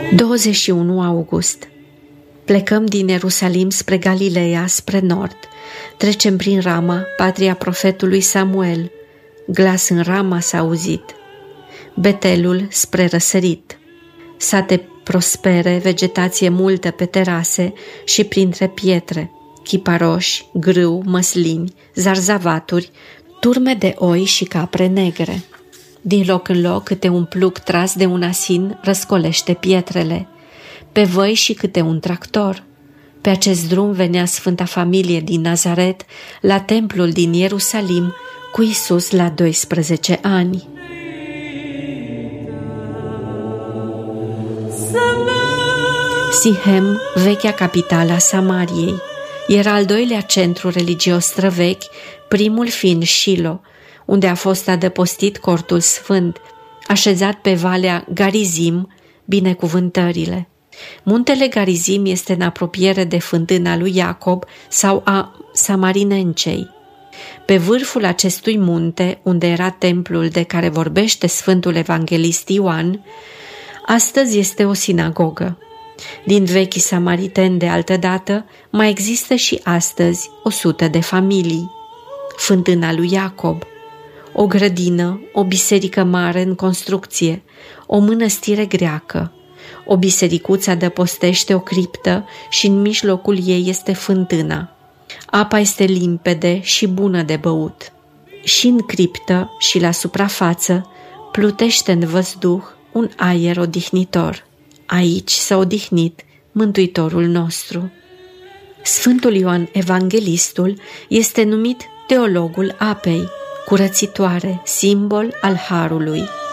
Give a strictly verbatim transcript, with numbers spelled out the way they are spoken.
douăzeci și unu august. Plecăm din Ierusalim spre Galileea, spre nord. Trecem prin Rama, patria profetului Samuel. Glas în Rama s-a auzit. Betelul spre răsărit. Sate prospere, vegetație multă pe terase și printre pietre, chiparoși, grâu, măslini, zarzavaturi, turme de oi și capre negre. Din loc în loc câte un plug tras de un asin răscolește pietrele, pe văi și câte un tractor. Pe acest drum venea Sfânta Familie din Nazaret la templul din Ierusalim cu Iisus la doisprezece ani. Sihem, vechea capitală a Samariei, era al doilea centru religios străvechi, primul fiind Shilo, unde a fost adăpostit cortul sfânt, așezat pe valea Garizim, binecuvântările. Muntele Garizim este în apropiere de fântâna lui Iacob sau a Samarinencei. Pe vârful acestui munte, unde era templul de care vorbește Sfântul Evanghelist Ioan, astăzi este o sinagogă. Din vechii samariteni de altădată mai există și astăzi o sută de familii. Fântâna lui Iacob, o grădină, o biserică mare în construcție, o mănăstire greacă. O bisericuță adăpostește o criptă și în mijlocul ei este fântâna. Apa este limpede și bună de băut. Și în criptă și la suprafață plutește în văzduh un aer odihnitor. Aici s-a odihnit Mântuitorul nostru. Sfântul Ioan Evanghelistul este numit teologul apei, curățitoare, simbol al harului.